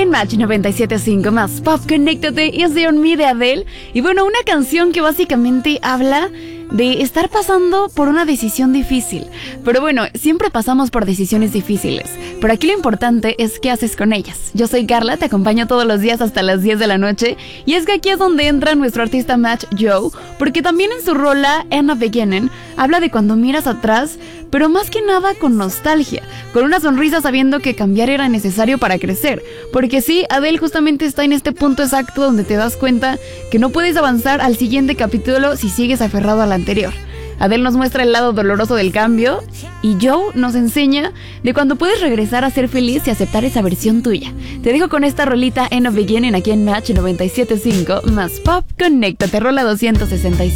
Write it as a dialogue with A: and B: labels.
A: en Match 97.5 más Pop, conéctate, y es de On Me de Adele. Y bueno, una canción que básicamente habla de estar pasando por una decisión difícil. Pero bueno, siempre pasamos por decisiones difíciles, pero aquí lo importante es qué haces con ellas. Yo soy Carla, te acompaño todos los días hasta las 10 de la noche. Y es que aquí es donde entra nuestro artista Match, Joe, porque también en su rola In the Beginning habla de cuando miras atrás, pero más que nada con nostalgia, con una sonrisa sabiendo que cambiar era necesario para crecer. Porque sí, Adele justamente está en este punto exacto donde te das cuenta que no puedes avanzar al siguiente capítulo si sigues aferrado a la anterior. Adele nos muestra el lado doloroso del cambio y Joe nos enseña de cuando puedes regresar a ser feliz y aceptar esa versión tuya. Te dejo con esta rolita In the Beginning aquí en Match 97.5 más Pop, conéctate, rola 267.